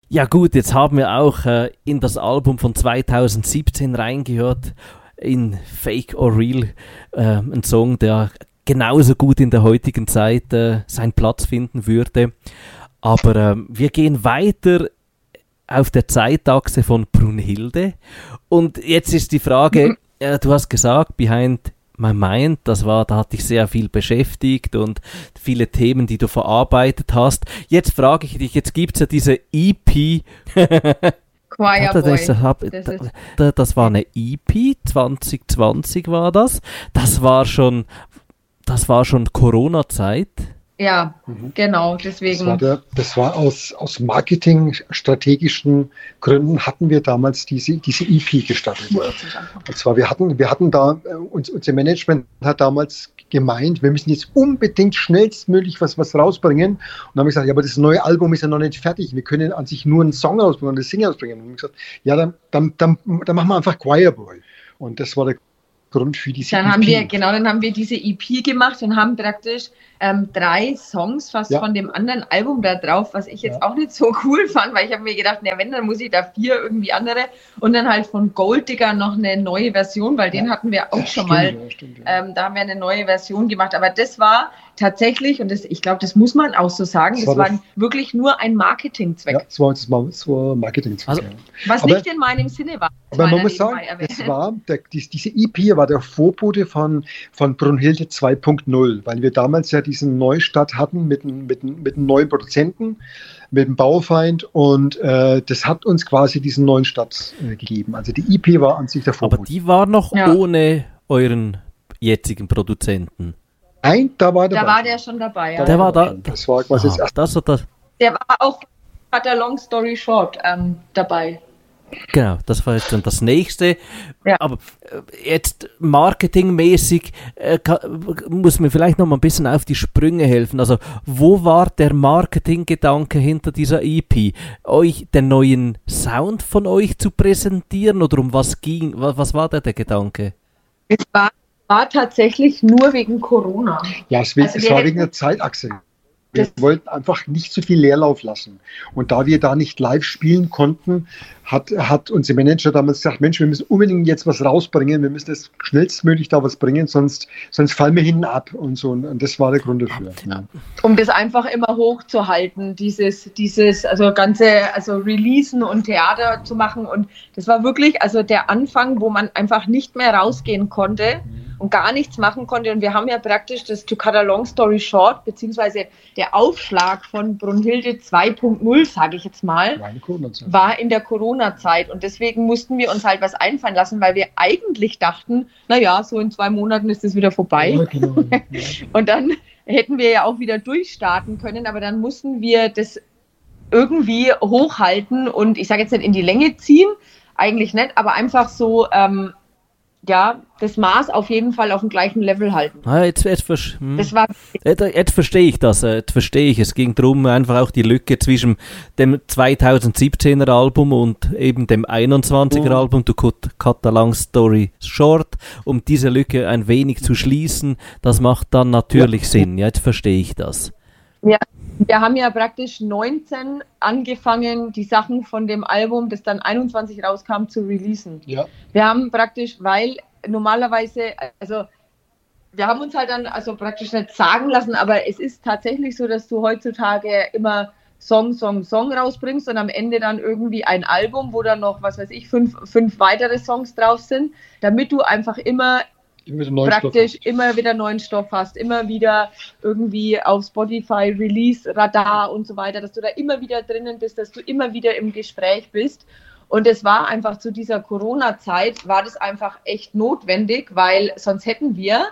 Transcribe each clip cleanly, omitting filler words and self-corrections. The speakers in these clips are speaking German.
Ja gut, jetzt haben wir auch in das Album von 2017 reingehört, in Fake or Real, ein Song, der genauso gut in der heutigen Zeit seinen Platz finden würde. Aber wir gehen weiter auf der Zeitachse von Brunhilde. Und jetzt ist die Frage, du hast gesagt, Behind My Mind, da hat dich sehr viel beschäftigt und viele Themen, die du verarbeitet hast. Jetzt frage ich dich, jetzt gibt es ja diese EP. Choir Boy. Das war eine EP, 2020 war das. Das war schon Corona-Zeit. Ja, genau, deswegen. Das war aus marketingstrategischen Gründen hatten wir damals diese EP gestartet. Und zwar, wir hatten da, unser Management hat damals gemeint, wir müssen jetzt unbedingt schnellstmöglich was rausbringen. Und dann haben wir gesagt, ja, aber das neue Album ist ja noch nicht fertig. Wir können an sich nur einen Song rausbringen, eine Single rausbringen. Und dann haben wir gesagt, ja, dann machen wir einfach Choir Boy. Und das war der Grund für diese dann EP. Dann haben wir diese EP gemacht und haben praktisch 3 Songs fast von dem anderen Album da drauf, was ich jetzt auch nicht so cool fand, weil ich habe mir gedacht, wenn, dann muss ich da 4 irgendwie andere und dann halt von Gold Digger noch eine neue Version, weil den hatten wir auch schon mal, da haben wir eine neue Version gemacht, aber das war tatsächlich, und ich glaube, das muss man auch so sagen, das war wirklich nur ein Marketingzweck. Ja, das war Marketingzweck. Also, was nicht in meinem Sinne war. Aber man muss sagen, diese EP war der Vorbote von Brunhilde 2.0, weil wir damals ja diesen Neustart hatten mit einem neuen Produzenten, mit dem Baufeind und das hat uns quasi diesen neuen Start gegeben. Also die EP war an sich der Vorbote. Aber die war noch ohne euren jetzigen Produzenten. Nein, da war der schon dabei. Ja. Der war da. Das war quasi das. Der war auch, hat der Long Story Short dabei. Genau, das war jetzt dann das nächste. Ja. Aber jetzt marketingmäßig muss mir vielleicht noch mal ein bisschen auf die Sprünge helfen. Also wo war der Marketinggedanke hinter dieser EP? Euch den neuen Sound von euch zu präsentieren oder um was ging? Was war da der Gedanke? Es war tatsächlich nur wegen Corona. Ja, es war wegen der Zeitachse. Wir wollten einfach nicht so viel Leerlauf lassen. Und da wir da nicht live spielen konnten, hat unser Manager damals gesagt, Mensch, wir müssen unbedingt jetzt was rausbringen, wir müssen das schnellstmöglich da was bringen, sonst fallen wir hinten ab und so. Und das war der Grund dafür. Ja. Um das einfach immer hochzuhalten, dieses Releasen und Theater zu machen. Und das war wirklich der Anfang, wo man einfach nicht mehr rausgehen konnte und gar nichts machen konnte. Und wir haben ja praktisch das To Cut a Long Story Short, beziehungsweise der Aufschlag von Brunhilde 2.0, sage ich jetzt mal, war in der Corona-Zeit. Und deswegen mussten wir uns halt was einfallen lassen, weil wir eigentlich dachten, naja, so in 2 Monaten ist es wieder vorbei. Ja, genau. Und dann hätten wir ja auch wieder durchstarten können, aber dann mussten wir das irgendwie hochhalten und ich sage jetzt nicht in die Länge ziehen, eigentlich nicht, aber einfach so das Maß auf jeden Fall auf dem gleichen Level halten. Jetzt verstehe ich das. Jetzt verstehe ich. Es ging darum, einfach auch die Lücke zwischen dem 2017er Album und eben dem 21er Album, To Cut a Long Story Short, um diese Lücke ein wenig zu schließen. Das macht dann natürlich Sinn. Ja, jetzt verstehe ich das. Ja. Wir haben ja praktisch 19 angefangen, die Sachen von dem Album, das dann 21 rauskam, zu releasen. Ja. Wir haben praktisch, weil normalerweise, wir haben uns halt dann praktisch nicht sagen lassen, aber es ist tatsächlich so, dass du heutzutage immer Song rausbringst und am Ende dann irgendwie ein Album, wo dann noch, 5 weitere Songs drauf sind, damit du einfach immer wieder neuen Stoff hast, immer wieder irgendwie auf Spotify Release Radar und so weiter, dass du da immer wieder drinnen bist, dass du immer wieder im Gespräch bist. Und es war einfach zu dieser Corona-Zeit, war das einfach echt notwendig, weil sonst hätten wir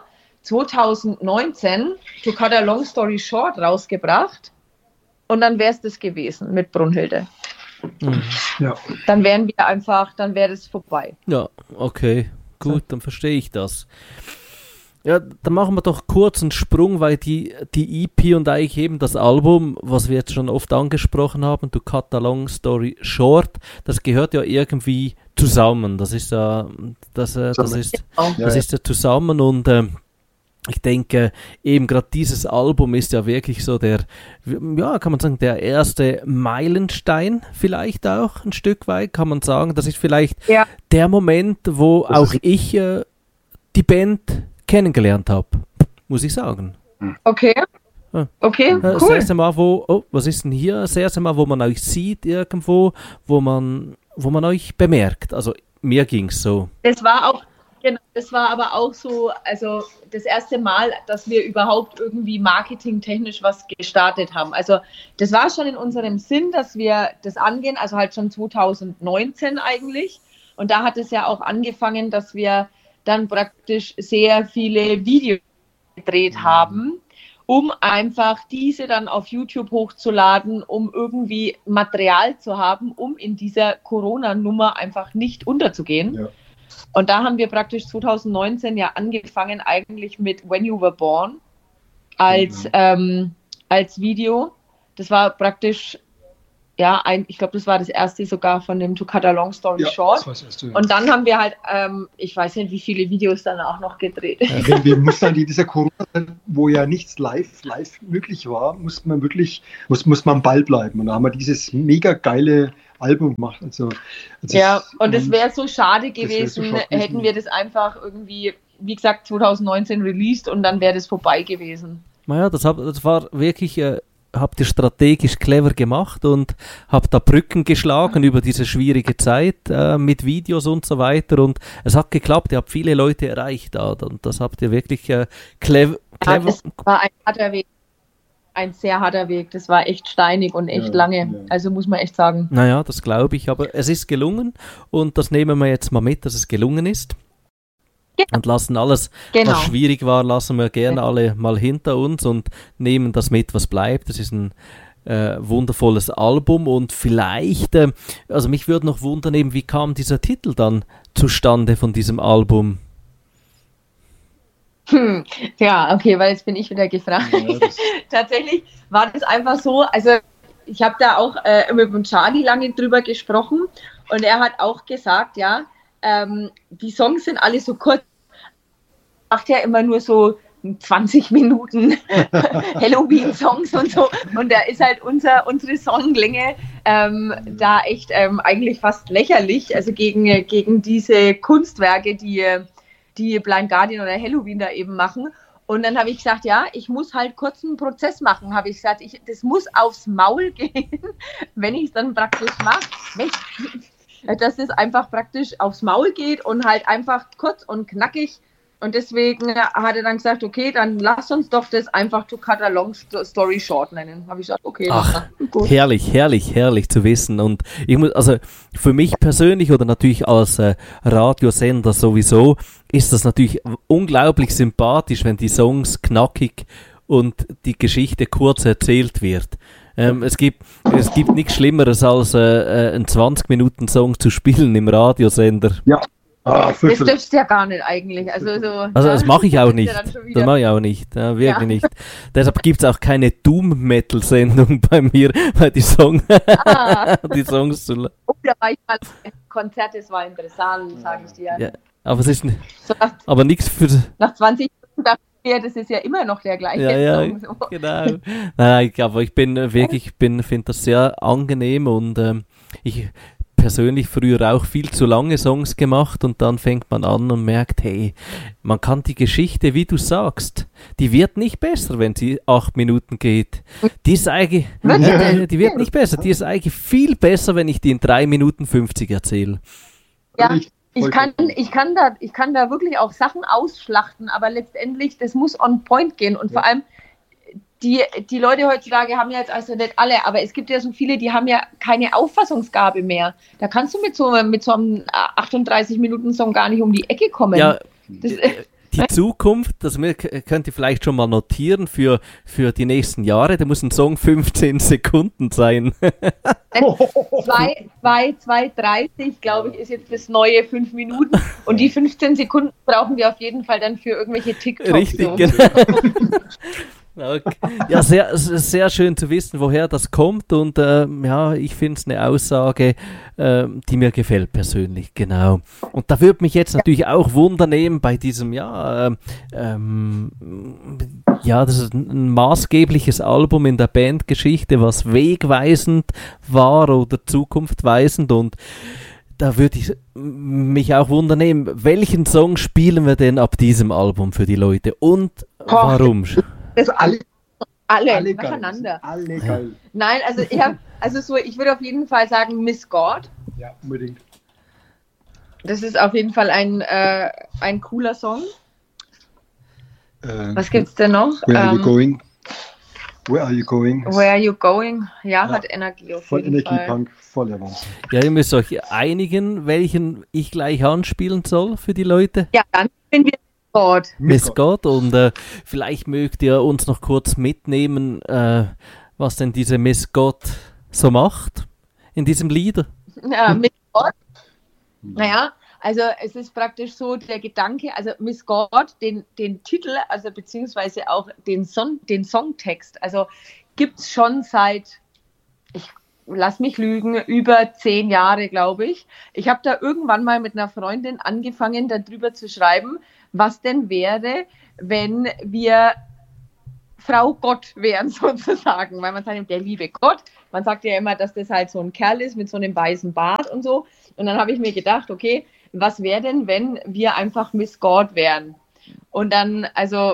2019 To Cut a Long Story Short rausgebracht und dann wäre es das gewesen mit Brunhilde. Ja. Dann wäre das vorbei. Ja, okay. Gut, dann verstehe ich das. Ja, dann machen wir doch kurz einen Sprung, weil die EP und eigentlich eben das Album, was wir jetzt schon oft angesprochen haben, To Cut a Long Story Short, das gehört ja irgendwie zusammen. Das ist ja zusammen und ich denke, eben gerade dieses Album ist ja wirklich so der, ja, kann man sagen, der erste Meilenstein vielleicht auch ein Stück weit, kann man sagen. Das ist vielleicht der Moment, wo auch ich die Band kennengelernt habe, muss ich sagen. Okay. Okay, cool. Das erste Mal, was ist denn hier? Das erste Mal, wo man euch sieht irgendwo, wo man euch bemerkt. Also mir ging es so. Das war aber auch so, also das erste Mal, dass wir überhaupt irgendwie marketingtechnisch was gestartet haben. Also das war schon in unserem Sinn, dass wir das angehen, also halt schon 2019 eigentlich. Und da hat es ja auch angefangen, dass wir dann praktisch sehr viele Videos gedreht haben, um einfach diese dann auf YouTube hochzuladen, um irgendwie Material zu haben, um in dieser Corona-Nummer einfach nicht unterzugehen. Ja. Und da haben wir praktisch 2019 ja angefangen eigentlich mit When You Were Born als Video. Das war praktisch, ja, ich glaube, das war das erste sogar von dem To Cut a Long Story Short. Das war das erste, ja. Und dann haben wir halt, ich weiß nicht, wie viele Videos dann auch noch gedreht. Ja, wir mussten dann in dieser Corona-Zeit, wo ja nichts live möglich war, muss man am Ball bleiben. Und da haben wir dieses mega geile Album gemacht. Also ja, und es wäre so schade gewesen, hätten wir das einfach irgendwie, wie gesagt, 2019 released und dann wäre das vorbei gewesen. Naja, das war wirklich, habt ihr strategisch clever gemacht und habt da Brücken geschlagen über diese schwierige Zeit mit Videos und so weiter und es hat geklappt, ihr habt viele Leute erreicht und das habt ihr wirklich clever. Ja, das war ein harter Weg. Ein sehr harter Weg. Das war echt steinig und echt lange. Ja. Also muss man echt sagen. Naja, das glaube ich. Aber es ist gelungen und das nehmen wir jetzt mal mit, dass es gelungen ist. Genau. Und lassen alles, was schwierig war, lassen wir gerne alle mal hinter uns und nehmen das mit, was bleibt. Das ist ein wundervolles Album und vielleicht, also mich würde noch wundern, eben, wie kam dieser Titel dann zustande von diesem Album? Ja, okay, weil jetzt bin ich wieder gefragt. Ja, tatsächlich war das einfach so, also ich habe da auch mit dem Charlie lange drüber gesprochen und er hat auch gesagt, ja, die Songs sind alle so kurz, macht ja immer nur so 20 Minuten Halloween-Songs und so und da ist halt unsere Songlänge da echt eigentlich fast lächerlich, also gegen diese Kunstwerke, die Blind Guardian oder Halloween da eben machen. Und dann habe ich gesagt, ja, ich muss halt kurz einen Prozess machen, habe ich gesagt, das muss aufs Maul gehen, wenn ich es dann praktisch mache, dass es einfach praktisch aufs Maul geht und halt einfach kurz und knackig. Und deswegen hat er dann gesagt, okay, dann lass uns doch das einfach To Cut a Long Story Short nennen. Habe ich gesagt, okay. Ach, gut. Herrlich zu wissen. Und ich muss, also für mich persönlich oder natürlich als Radiosender sowieso, ist das natürlich unglaublich sympathisch, wenn die Songs knackig und die Geschichte kurz erzählt wird. Es gibt nichts Schlimmeres als einen 20-Minuten-Song zu spielen im Radiosender. Ja. Das dürfst du ja gar nicht eigentlich. Also das mache ich auch nicht. Das mache ich auch nicht. Ja, wirklich nicht. Deshalb gibt es auch keine Doom-Metal-Sendung bei mir, weil die Songs zu... Oh, da war ich mal ein Konzert, das war interessant, sage ich dir. Ja, aber es ist aber nichts für... Nach 20 Minuten dachte ich mir, das ist ja immer noch der gleiche Song. So. Genau. Nein, aber ich finde das sehr angenehm und ich persönlich früher auch viel zu lange Songs gemacht und dann fängt man an und merkt, hey, man kann die Geschichte, wie du sagst, die wird nicht besser, wenn sie 8 Minuten geht. Die wird nicht besser, die ist eigentlich viel besser, wenn ich die in 3 Minuten 50 erzähle. Ja, ich kann da wirklich auch Sachen ausschlachten, aber letztendlich, das muss on point gehen und vor allem die Leute heutzutage haben ja jetzt also nicht alle, aber es gibt ja so viele, die haben ja keine Auffassungsgabe mehr. Da kannst du mit so einem 38-Minuten-Song gar nicht um die Ecke kommen. Ja, die Zukunft, das könnt ihr vielleicht schon mal notieren für die nächsten Jahre, da muss ein Song 15 Sekunden sein. 2:30, glaube ich, ist jetzt das neue 5 Minuten und die 15 Sekunden brauchen wir auf jeden Fall dann für irgendwelche TikToks. Richtig, so. Genau. Okay. Ja, sehr schön zu wissen, woher das kommt und ich finde es eine Aussage, die mir gefällt persönlich, genau. Und da würde mich jetzt natürlich auch Wunder nehmen bei diesem, das ist ein maßgebliches Album in der Bandgeschichte, was wegweisend war oder zukunftweisend und da würde ich mich auch wundern nehmen, welchen Song spielen wir denn ab diesem Album für die Leute und warum? Das alle nacheinander. Alle geil. Nein, also ich würde auf jeden Fall sagen Miss God. Ja, unbedingt. Das ist auf jeden Fall ein cooler Song. Was gibt's denn noch? Where are you going? Where are you going? Where are you going? Ja, hat Energie auf voll jeden Energie, Fall. Punk, voller Wahnsinn. Ja, ihr müsst euch einigen, welchen ich gleich anspielen soll für die Leute. Ja, dann sind wir Miss God und vielleicht mögt ihr uns noch kurz mitnehmen, was denn diese Miss God so macht in diesem Lied. Ja, Miss God. Naja, also es ist praktisch so der Gedanke, also Miss God, den Titel, also beziehungsweise auch den Songtext, also gibt es schon seit, lass mich lügen, über 10 Jahre, glaube ich. Ich habe da irgendwann mal mit einer Freundin angefangen, darüber zu schreiben, was denn wäre, wenn wir Frau Gott wären sozusagen, weil man sagt, der liebe Gott, man sagt ja immer, dass das halt so ein Kerl ist mit so einem weißen Bart und so. Und dann habe ich mir gedacht, okay, was wäre denn, wenn wir einfach Miss God wären? Und dann,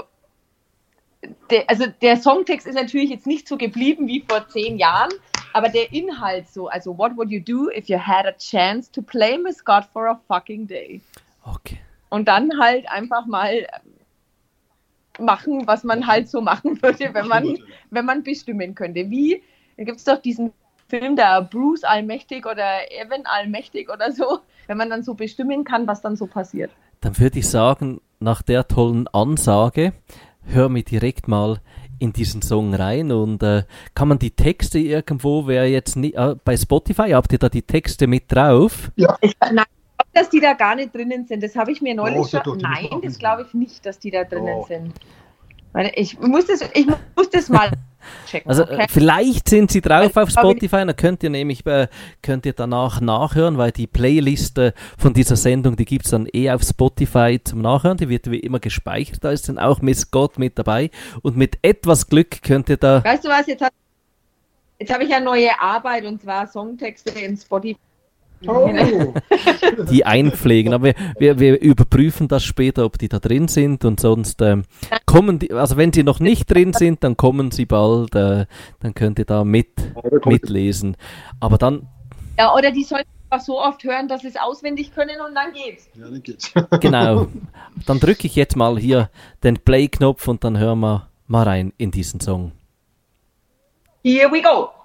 der Songtext ist natürlich jetzt nicht so geblieben wie vor 10 Jahren, aber der Inhalt so, also what would you do if you had a chance to play Miss God for a fucking day? Okay. Und dann halt einfach mal machen, was man halt so machen würde, wenn man bestimmen könnte. Da gibt es doch diesen Film, der Bruce Allmächtig oder Evan Allmächtig oder so, wenn man dann so bestimmen kann, was dann so passiert. Dann würde ich sagen, nach der tollen Ansage, hör mir direkt mal in diesen Song rein und kann man die Texte irgendwo, wer jetzt nicht, bei Spotify, habt ihr da die Texte mit drauf? Ja. Nein, dass die da gar nicht drinnen sind, das habe ich mir neulich nein, das glaube ich nicht, dass die da drinnen sind. Weil ich muss das mal checken. Also okay? Vielleicht sind sie drauf auf Spotify, dann könnt ihr danach nachhören, weil die Playlist von dieser Sendung, die gibt es dann auf Spotify zum Nachhören, die wird wie immer gespeichert, da ist dann auch Miss God mit dabei und mit etwas Glück könnt ihr da... Weißt du was, jetzt habe ich ja neue Arbeit und zwar Songtexte in Spotify. Oh. Die einpflegen, aber wir überprüfen das später, ob die da drin sind und sonst kommen die, also wenn sie noch nicht drin sind, dann kommen sie bald, dann könnt ihr da mitlesen. Aber dann... Ja, oder die sollen einfach so oft hören, dass sie es auswendig können und dann geht's. Ja, dann geht's. Genau. Dann drücke ich jetzt mal hier den Play-Knopf und dann hören wir mal rein in diesen Song. Here we go!